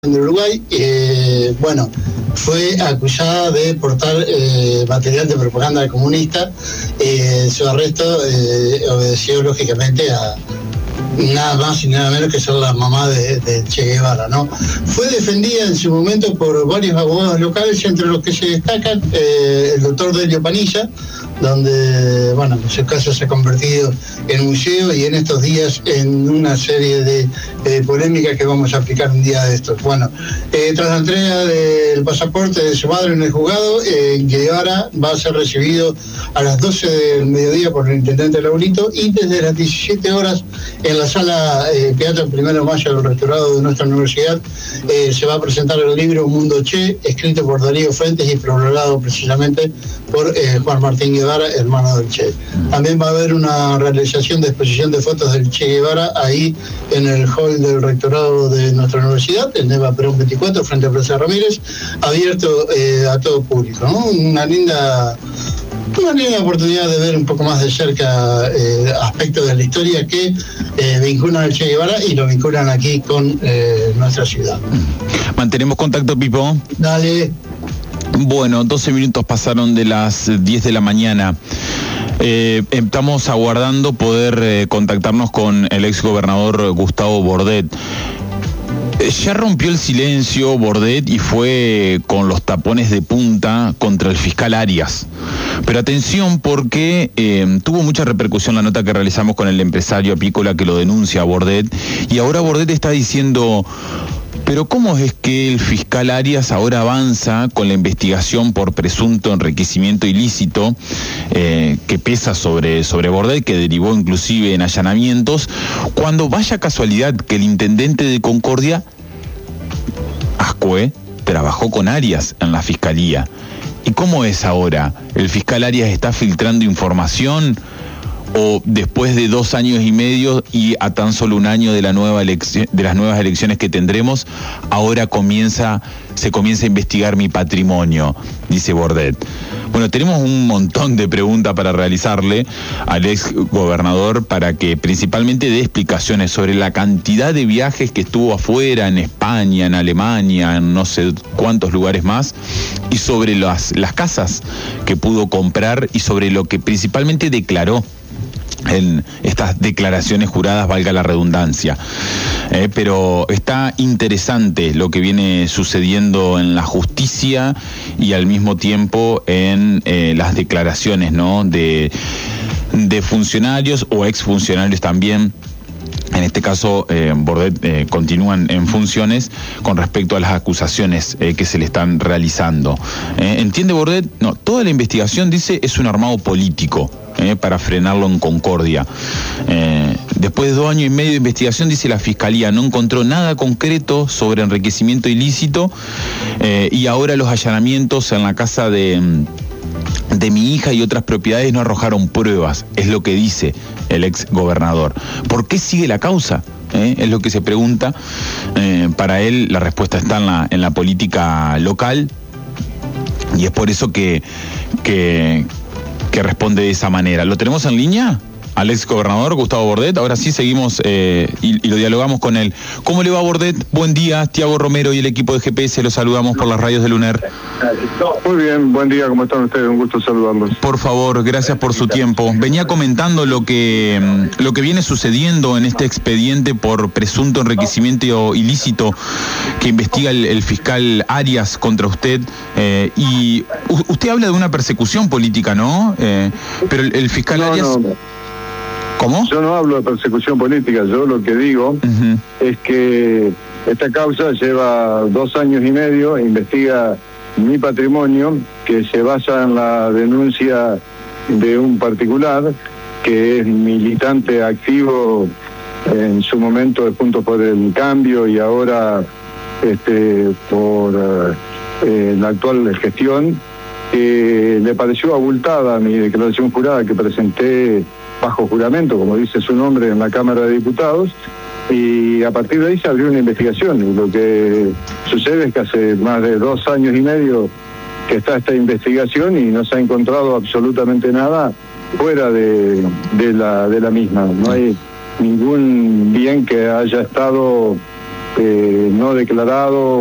de Uruguay, fue acusada de portar material de propaganda comunista. Su arresto obedeció lógicamente a nada más y nada menos que ser la mamá de Che Guevara, ¿no? Fue defendida en su momento por varios abogados locales, entre los que se destacan el doctor Delio Panilla, donde, su casa se ha convertido en museo y en estos días en una serie de polémicas que vamos a aplicar un día de estos. Tras la entrega del pasaporte de su madre en el juzgado, Guevara va a ser recibido a las 12 del mediodía por el intendente Laurito y desde las 17 horas en la sala Teatro 1 de Mayo del rectorado de nuestra universidad se va a presentar el libro Mundo Che, escrito por Darío Fuentes y prologado precisamente por Juan Martín Guevara, hermano del Che. También va a haber una realización de exposición de fotos del Che Guevara ahí en el hall del rectorado de nuestra universidad, en Eva Perón 24, frente a Plaza Ramírez, abierto a todo público, ¿no? Una linda oportunidad de ver un poco más de cerca aspectos de la historia que vinculan al Che Guevara y lo vinculan aquí con nuestra ciudad. Mantenemos contacto, Pipo. Dale. 12 minutos pasaron de las 10 de la mañana. Estamos aguardando poder contactarnos con el ex gobernador Gustavo Bordet. Ya rompió el silencio Bordet y fue con los tapones de punta contra el fiscal Arias. Pero atención, porque tuvo mucha repercusión la nota que realizamos con el empresario apícola que lo denuncia a Bordet, y ahora Bordet está diciendo: pero ¿cómo es que el fiscal Arias ahora avanza con la investigación por presunto enriquecimiento ilícito que pesa sobre Bordet, que derivó inclusive en allanamientos, cuando vaya casualidad que el intendente de Concordia, Ascue, trabajó con Arias en la fiscalía? ¿Y cómo es ahora? ¿El fiscal Arias está filtrando información? ¿O después de 2 años y medio y a tan solo un año de las nuevas elecciones que tendremos, ahora se comienza a investigar mi patrimonio? Dice Bordet. Tenemos un montón de preguntas para realizarle al ex gobernador para que principalmente dé explicaciones sobre la cantidad de viajes que estuvo afuera, en España, en Alemania, en no sé cuántos lugares más, y sobre las casas que pudo comprar y sobre lo que principalmente declaró en estas declaraciones juradas, valga la redundancia. Pero está interesante lo que viene sucediendo en la justicia y al mismo tiempo en las declaraciones, ¿no?, de funcionarios o exfuncionarios también. En este caso, Bordet continúan en funciones con respecto a las acusaciones que se le están realizando. ¿Entiende Bordet? No, toda la investigación, dice, es un armado político para frenarlo en Concordia. Después de 2 años y medio de investigación, dice, la Fiscalía no encontró nada concreto sobre enriquecimiento ilícito y ahora los allanamientos en la casa de mi hija y otras propiedades no arrojaron pruebas, es lo que dice el ex gobernador. ¿Por qué sigue la causa? Es lo que se pregunta. Para él la respuesta está en la política local y es por eso que responde de esa manera. ¿Lo tenemos en línea al ex gobernador Gustavo Bordet? Ahora sí seguimos y lo dialogamos con él. ¿Cómo le va, Bordet? Buen día, Tiago Romero y el equipo de GPS, los saludamos por las radios de Luner. Muy bien, buen día, ¿cómo están ustedes? Un gusto saludarlos. Por favor, gracias por su tiempo. Venía comentando lo que viene sucediendo en este expediente por presunto enriquecimiento ilícito que investiga el fiscal Arias contra usted, y usted habla de una persecución política, ¿no? Pero el fiscal Arias... No. ¿Cómo? Yo no hablo de persecución política, yo lo que digo es que esta causa lleva 2 años y medio, investiga mi patrimonio, que se basa en la denuncia de un particular que es militante activo en su momento de Juntos por el Cambio y ahora por la actual gestión. Le pareció abultada mi declaración jurada que presenté bajo juramento, como dice su nombre, en la Cámara de Diputados, y a partir de ahí se abrió una investigación. Y lo que sucede es que hace más de 2 años y medio que está esta investigación y no se ha encontrado absolutamente nada fuera de la misma. No hay ningún bien que haya estado no declarado